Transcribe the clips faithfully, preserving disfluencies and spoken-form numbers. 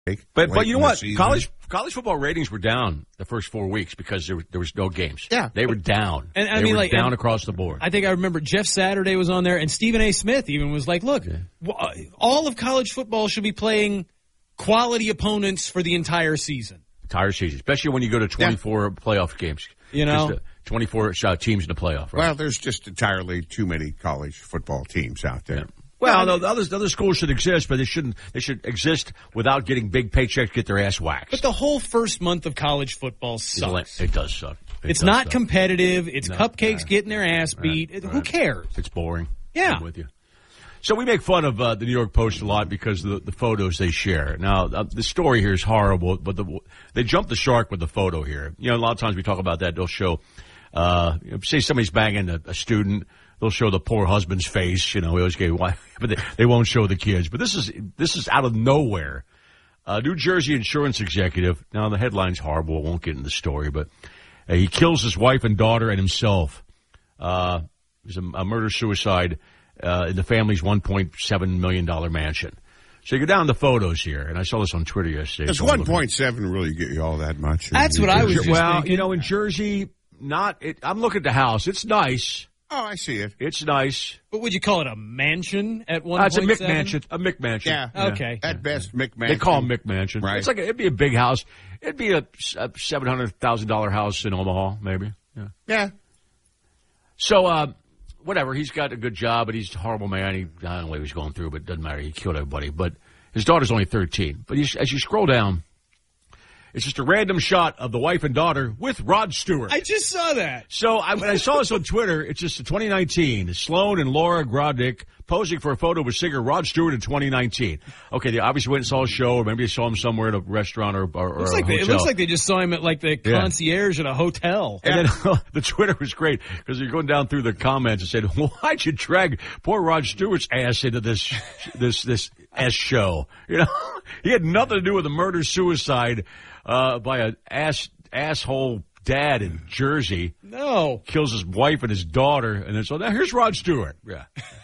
But but you know what? College college football ratings were down the first four weeks because there, there was no games. Yeah. They were down. And I they mean, were like, down and across the board. I think I remember Jeff Saturday was on there, and Stephen A. Smith even was like, look, w- all of college football should be playing quality opponents for the entire season. Entire season, especially when you go to twenty-four yeah. playoff games. You know? Just, uh, twenty-four uh, teams in the playoff, right? Well, there's just entirely too many college football teams out there. Yeah. Well, no, the other, the other schools should exist, but they shouldn't. They should exist without getting big paychecks, get their ass waxed. But the whole first month of college football sucks. It does suck. It it's does not suck. competitive. It's no, cupcakes right. getting their ass beat. Right. Who Right. cares? It's boring. Yeah. I'm with you. So we make fun of uh, the New York Post a lot because of the, the photos they share. Now, uh, the story here is horrible, but the, they jump the shark with the photo here. You know, a lot of times we talk about that. They'll show, uh, say somebody's banging a, a student. They'll show the poor husband's face. You know, we always get why, but they, they won't show the kids. But this is this is out of nowhere. Uh, New Jersey insurance executive. Now the headline's horrible. I won't get into the story, but uh, he kills his wife and daughter and himself. Uh, it was a, a murder suicide uh, in the family's one point seven million dollar mansion. So you go down the photos here, and I saw this on Twitter yesterday. Does so one point seven really get you all that much? That's what I was just Well, thinking. you know, in Jersey, not. It, I'm looking at the house. It's nice. Oh, I see it. It's nice. But would you call it a mansion at one Uh, point seven? it's a McMansion. A McMansion. Yeah. Okay. At best, McMansion. They call them McMansion. Right. It's like a, it'd be a big house. It'd be a, a seven hundred thousand dollar house in Omaha, maybe. Yeah. Yeah. So, uh, whatever. He's got a good job, but he's a horrible man. He, I don't know what he was going through, but it doesn't matter. He killed everybody. But his daughter's only thirteen. But you, as you scroll down, it's just a random shot of the wife and daughter with Rod Stewart. I just saw that. So I, when I saw this on Twitter, it's just twenty nineteen. Sloan and Laura Grodnick posing for a photo with singer Rod Stewart in twenty nineteen. Okay, they obviously went and saw a show, or maybe they saw him somewhere at a restaurant or, or, or Looks a like they, hotel. it looks like they just saw him at like the Yeah. concierge at a hotel. And then the Twitter was great because you're going down through the comments and said, "Why'd you drag poor Rod Stewart's ass into this this this S show? You know, he had nothing to do with the murder suicide uh, by an ass asshole dad in Jersey. No, Kills his wife and his daughter, and then so now here's Rod Stewart. Yeah."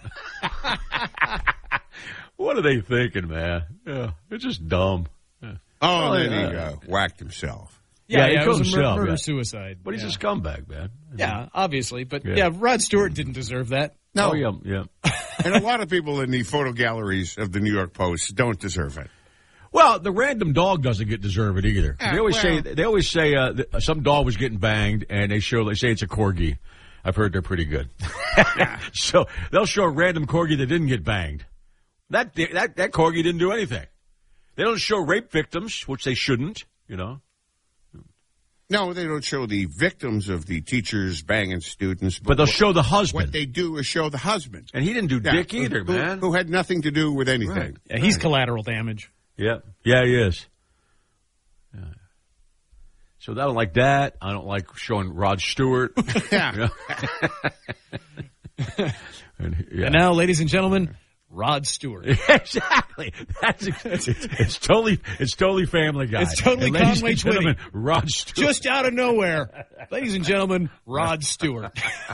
What are they thinking, man? Yeah, it's just dumb. Yeah. Oh, Oh, then yeah. he uh, whacked himself. yeah, Yeah, he yeah, it killed was a mur- himself, murder yeah. suicide. But he's yeah. a scumbag, man. Yeah, obviously, but Yeah. yeah. Rod Stewart didn't deserve that. No. Oh, yeah, yeah. And a lot of people in the photo galleries of the New York Post don't deserve it. Well, the random dog doesn't get deserve it either. Yeah, they always well- say they always say uh, that some dog was getting banged, and they show they say it's a corgi. I've heard they're pretty good. So they'll show a random corgi that didn't get banged. That that that corgi didn't do anything. They don't show rape victims, which they shouldn't. You know. No, they don't show the victims of the teachers banging students. But they'll what- show the husband. What they do is show the husband. And he didn't do Yeah, dick either, who, man. Who had nothing to do with anything. Right. Yeah, he's collateral damage. Yeah. Yeah, he is. Yeah. So I don't like that. I don't like showing Rod Stewart. Yeah. and, yeah. And now, ladies and gentlemen, Rod Stewart. Exactly. That's it's, it's totally it's totally Family Guy. It's totally and ladies Conway and gentlemen, Twitty. Rod Stewart. Just out of nowhere, ladies and gentlemen, Rod Stewart.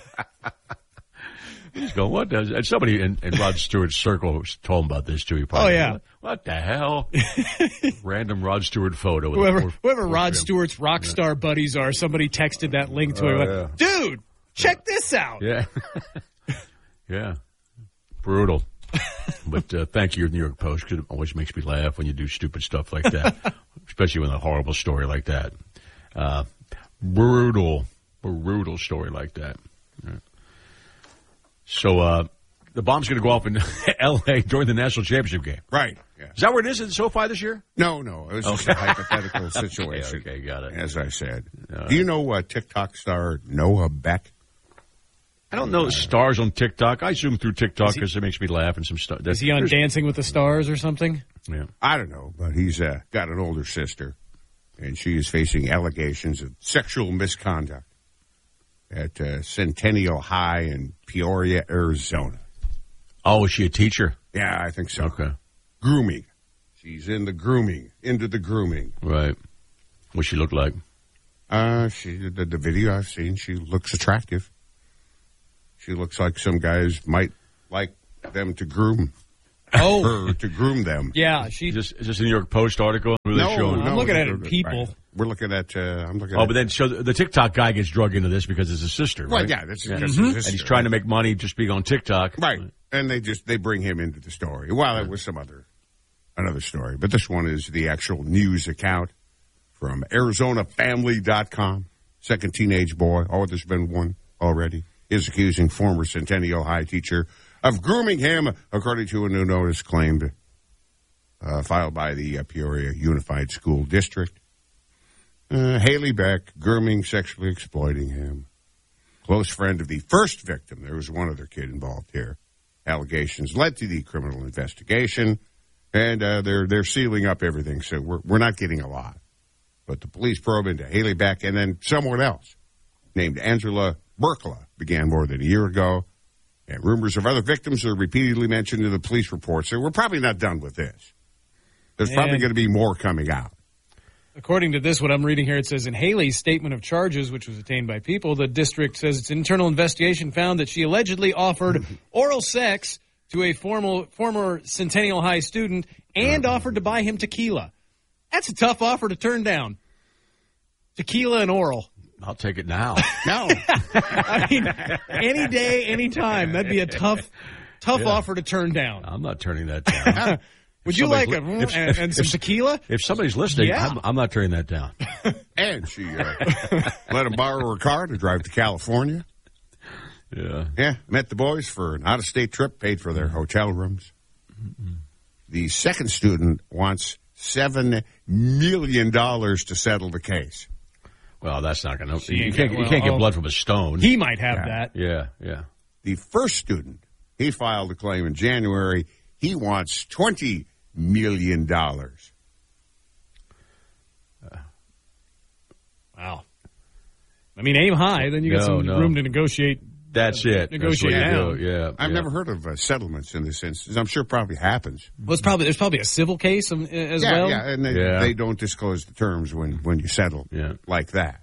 He's going, what does? And somebody in, in Rod Stewart's circle told him about this too. He probably Oh, yeah. What, what the hell? Random Rod Stewart photo. With Whoever, poor, whoever poor Rod Jim. Stewart's rock star buddies are, somebody texted that link to him. Oh, Went, dude, check this out. Yeah. Yeah. Brutal. But uh, thank you, New York Post, because it always makes me laugh when you do stupid stuff like that, especially with a horrible story like that. Uh, brutal, brutal story like that. Yeah. So uh, the bomb's going to go off in L A during the national championship game. Right. Yeah. Is that where it is in SoFi this year? No, no. It was just a hypothetical situation. Okay, okay, got it. As I said. All Do you know uh, TikTok star Noah Beck? I don't know the stars on TikTok. I zoom through TikTok because it makes me laugh and some stuff. Is he on Dancing with the Stars or something? Yeah. I don't know, but he's uh, got an older sister, and she is facing allegations of sexual misconduct at uh, Centennial High in Peoria, Arizona. Oh, is she a teacher? Yeah, I think so. Okay. Grooming. She's in the grooming, into the grooming. Right. What she look like? Uh, she the, the video I've seen, she looks attractive. She looks like some guys might like them to groom. Oh. her to groom them. Yeah, she. Is this, is this a New York Post article? Really No, showing? I'm no, looking at we're- it, people. right. We're looking at. Uh, I'm looking. Oh, at, but then so the, the TikTok guy gets drug into this because it's his sister, Well, right? yeah, that's, Yeah. that's Mhm. his And he's sister. trying to make money just being on TikTok. Right. And they just they bring him into the story. Well, it was some other another story, but this one is the actual news account from Arizona Family dot com. Second teenage boy, oh, there's been one already, is accusing former Centennial High teacher of grooming him, according to a new notice claimed uh, filed by the uh, Peoria Unified School District. Uh, Haley Beck grooming, sexually exploiting him. Close friend of the first victim. There was one other kid involved here. Allegations led to the criminal investigation, and uh, they're they're sealing up everything. So we're we're not getting a lot. But the police probe into Haley Beck and then someone else named Angela Berkla began more than a year ago, and rumors of other victims are repeatedly mentioned in the police report. So we're probably not done with this. There's probably And- going to be more coming out. According to this, what I'm reading here, it says in Haley's statement of charges, which was obtained by People, the district says its internal investigation found that she allegedly offered oral sex to a formal, former Centennial High student and offered to buy him tequila. That's a tough offer to turn down. Tequila and oral. I'll take it now. No. I mean, any day, any time. That'd be a tough, tough Yeah. offer to turn down. I'm not turning that down. Would you like somebody's a li- if- and, if- and some if- tequila? If somebody's listening, Yeah. I'm, I'm not turning that down. And she uh, let him borrow her car to drive to California. Yeah. Yeah, met the boys for an out-of-state trip, paid for their hotel rooms. The second student wants seven million dollars to settle the case. Well, that's not going to. She You ain't can't, got- you well, can't get oh. blood from a stone. He might have Yeah. that. yeah, yeah. The first student, he filed a claim in January. He wants twenty million dollars. Wow. I mean, aim high, then you got No, some no. room to negotiate. That's it. Negotiate That's what you down. do. Yeah. I've yeah. never heard of uh, settlements in this instance. I'm sure it probably happens. Well, it's probably there's probably a civil case um, as yeah, well. yeah, and they, Yeah. they don't disclose the terms when, when you settle Yeah. like that.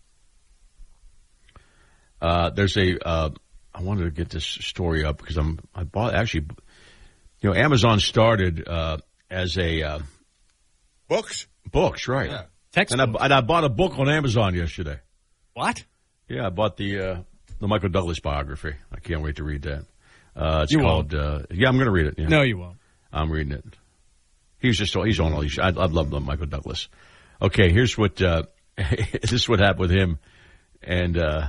Uh, there's a. Uh, I wanted to get this story up because I'm. I bought actually. You know, Amazon started uh, as a uh, Books? books, right? Yeah. Textbook. And I, and I bought a book on Amazon yesterday. What? Yeah, I bought the uh, the Michael Douglas biography. I can't wait to read that. Uh, it's You called. Uh, yeah, I'm going to read it. Yeah. No, you won't. I'm reading it. He's just he's on all these. I, I love Michael Douglas. Okay, here's what uh, this is what happened with him, and uh,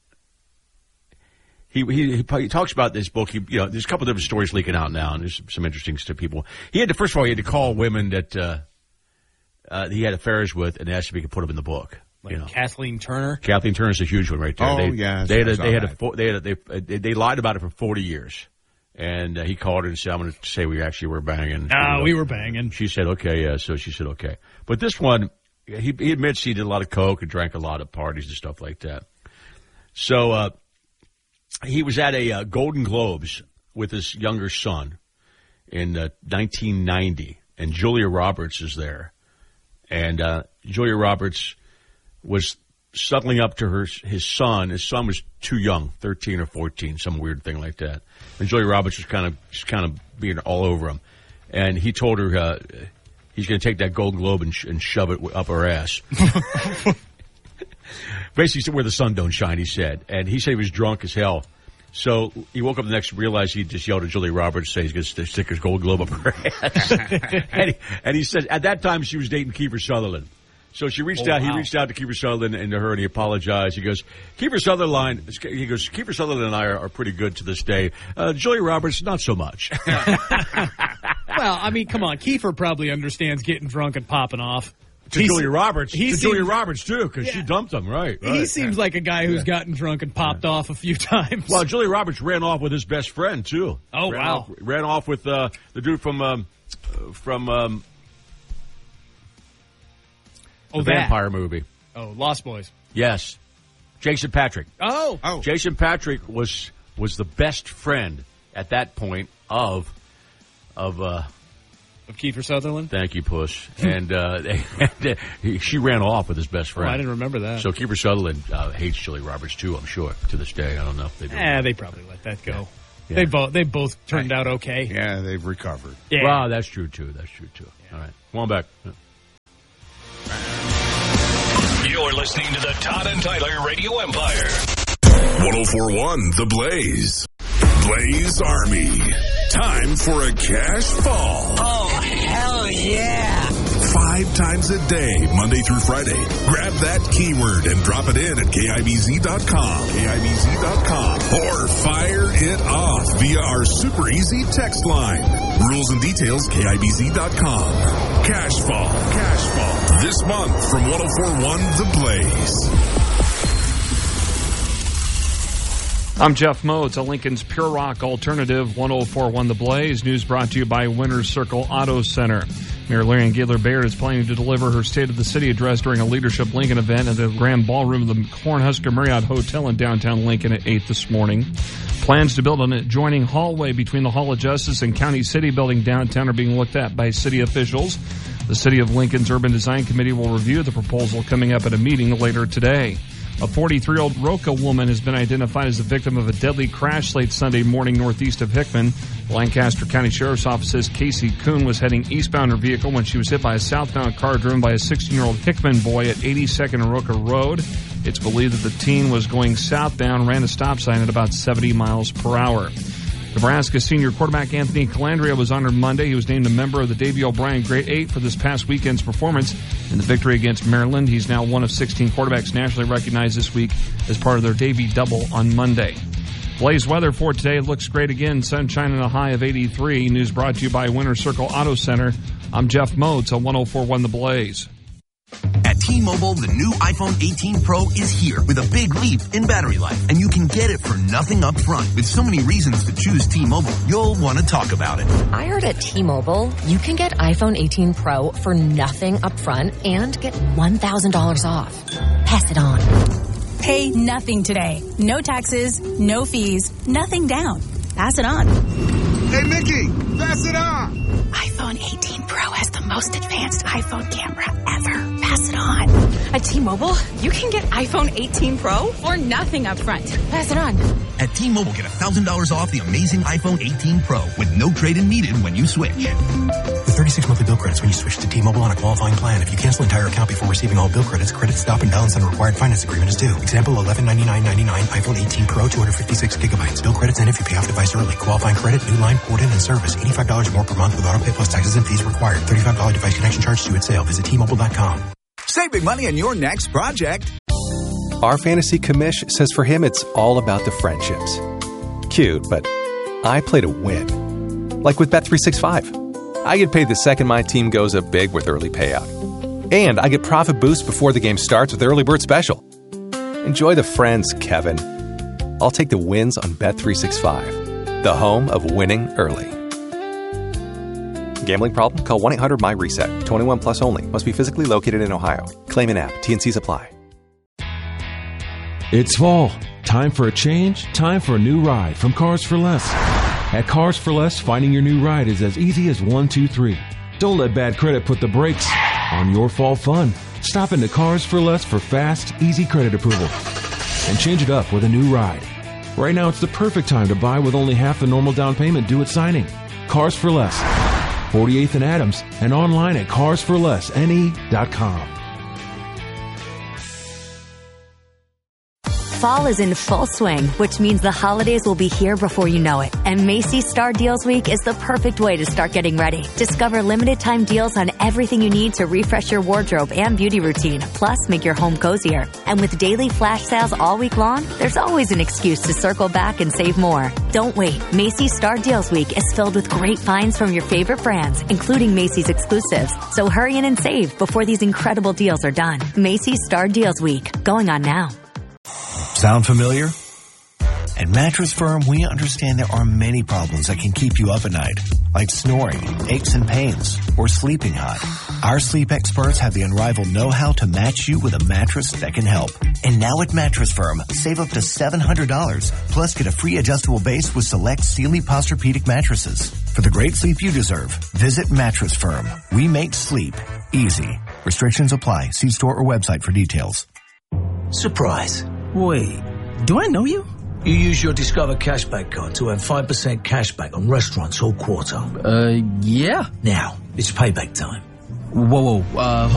he, he he talks about this book. He you know there's a couple different stories leaking out now, and there's some interesting to people. He had to first of all he had to call women that uh, uh, he had affairs with and ask if he could put them in the book. Like You know. Kathleen Turner. Kathleen Turner's a huge one right there. Oh, they, yeah, they had I a, saw they had a, that. fo- they had a, they, they they lied about it for forty years, and uh, he called her and said, "I'm going to say we actually were banging." No, we were banging. She said, "Okay, yeah." So she said, "Okay," but this one, he, he admits he did a lot of coke and drank a lot of parties and stuff like that. So uh, he was at a uh, Golden Globes with his younger son in uh, nineteen ninety, and Julia Roberts is there, and uh, Julia Roberts was snuggling up to her his son. His son was too young, thirteen or fourteen, some weird thing like that. And Julia Roberts was kind of just kind of being all over him, and he told her uh, he's going to take that Gold Globe and, sh- and shove it up her ass. Basically, where the sun don't shine, he said. And he said he was drunk as hell. So he woke up the next, realized he just yelled at Julia Roberts, say he's going to stick his Gold Globe up her ass. and, he, and he said at that time she was dating Kiefer Sutherland. So she reached Oh, out. wow. He reached out to Kiefer Sutherland and to her, and he apologized. He goes, Kiefer Sutherland. He goes, Kiefer Sutherland and I are, are pretty good to this day. Uh, Julia Roberts, not so much. Well, I mean, come on. Kiefer probably understands getting drunk and popping off. to He's- Julia Roberts. he To seems- Julia Roberts too, because she Yeah. dumped him. Right. He right. seems like a guy who's gotten drunk and popped off a few times. Well, Julia Roberts ran off with his best friend too. Oh, ran wow. Off, ran off with uh, the dude from um, uh, from um, oh, the that. vampire movie. Oh, Lost Boys. Yes, Jason Patrick. Oh. Oh, Jason Patrick was was the best friend at that point of of uh, Of Kiefer Sutherland? thank you, Puss, and uh, he, she ran off with his best Oh, friend. I didn't remember that. So Kiefer Sutherland uh, hates Julia Roberts too. I'm sure to this day. I don't know if they do. Eh, they probably let that go. Yeah. They both they both turned out okay. Yeah, they've recovered. Yeah. Well, that's true, too. That's true, too. Yeah. All right. Come on back. You're listening to the Todd and Tyler Radio Empire. one oh four point one The Blaze. Blaze Army. Time for a cash fall. Oh, hell yeah. Five times a day, Monday through Friday. Grab that keyword and drop it in at K I B Z dot com. K I B Z dot com. Or fire it off via our super easy text line. Rules and details, K I B Z dot com. Cash fall. Cash fall. This month from one oh four point one The Blaze. I'm Jeff Moe. It's a Lincoln's Pure Rock Alternative, one oh four point one The Blaze. News brought to you by Winner's Circle Auto Center. Mayor Larian Gaylor Baird is planning to deliver her State of the City address during a Leadership Lincoln event at the Grand Ballroom of the Cornhusker Marriott Hotel in downtown Lincoln at eight this morning. Plans to build an adjoining hallway between the Hall of Justice and County City building downtown are being looked at by city officials. The City of Lincoln's Urban Design Committee will review the proposal coming up at a meeting later today. A forty-three-year-old Roca woman has been identified as the victim of a deadly crash late Sunday morning northeast of Hickman. Lancaster County Sheriff's Office says Casey Kuhn was heading eastbound her vehicle when she was hit by a southbound car driven by a sixteen-year-old Hickman boy at eighty-second and Roca Road. It's believed that the teen was going southbound, ran a stop sign at about seventy miles per hour. Nebraska senior quarterback Anthony Calandria was honored Monday. He was named a member of the Davy O'Brien Grade eight for this past weekend's performance in the victory against Maryland. He's now one of sixteen quarterbacks nationally recognized this week as part of their Davy Double on Monday. Blaze weather for today looks great again. Sunshine and a high of eighty-three. News brought to you by Winner's Circle Auto Center. I'm Jeff Moe. It's a one oh four point one The Blaze. At T-Mobile, the new iPhone eighteen Pro is here with a big leap in battery life, and you can get it for nothing up front. With so many reasons to choose T-Mobile, you'll want to talk about it. I heard at T-Mobile, you can get iPhone eighteen Pro for nothing up front and get one thousand dollars off. Pass it on. Pay nothing today. No taxes, no fees, nothing down. Pass it on. Hey, Mickey, pass it on. iPhone eighteen Pro has the most advanced iPhone camera ever. Pass it on. At T-Mobile, you can get iPhone eighteen Pro for nothing up front. Pass it on. At T-Mobile, get one thousand dollars off the amazing iPhone eighteen Pro with no trade-in needed when you switch. With thirty-six monthly bill credits when you switch to T-Mobile on a qualifying plan. If you cancel entire account before receiving all bill credits, credit stop and balance on required finance agreement is due. Example, eleven ninety-nine ninety-nine iPhone eighteen Pro, two hundred fifty-six gigabytes. Bill credits in if you pay off device early. Qualifying credit, new line, port in, and service. eighty-five dollars more per month with auto pay plus taxes and fees required. thirty-five dollars device connection charge due at sale. Visit T Mobile dot com. Save big money on your next project. Our fantasy commish says for him it's all about the friendships. Cute, but I play to win. Like with Bet three sixty-five. I get paid the second my team goes up big with early payout. And I get profit boost before the game starts with Early Bird Special. Enjoy the friends, Kevin. I'll take the wins on Bet three sixty-five, the home of winning early. Gambling problem? Call one eight hundred M Y reset. twenty-one plus only. Must be physically located in Ohio. Claim an app. T N Cs apply. It's fall. Time for a change. Time for a new ride from Cars for Less. At Cars for Less, finding your new ride is as easy as one, two, three. Don't let bad credit put the brakes on your fall fun. Stop into Cars for Less for fast, easy credit approval. And change it up with a new ride. Right now, it's the perfect time to buy with only half the normal down payment due at signing. Cars for Less. forty-eighth and Adams, and online at cars for less N E dot com. Fall is in full swing, which means the holidays will be here before you know it. And Macy's Star Deals Week is the perfect way to start getting ready. Discover limited time deals on everything you need to refresh your wardrobe and beauty routine, plus make your home cozier. And with daily flash sales all week long, there's always an excuse to circle back and save more. Don't wait. Macy's Star Deals Week is filled with great finds from your favorite brands, including Macy's exclusives. So hurry in and save before these incredible deals are done. Macy's Star Deals Week, going on now. Sound familiar? At Mattress Firm, we understand there are many problems that can keep you up at night, like snoring, aches and pains, or sleeping hot. Our sleep experts have the unrivaled know-how to match you with a mattress that can help. And now at Mattress Firm, save up to seven hundred dollars, plus get a free adjustable base with select Sealy Posturepedic mattresses. For the great sleep you deserve, visit Mattress Firm. We make sleep easy. Restrictions apply. See store or website for details. Surprise. Wait, do I know you? You use your Discover Cashback card to earn five percent cashback on restaurants all quarter. Uh, yeah. Now, it's payback time. Whoa, whoa, uh,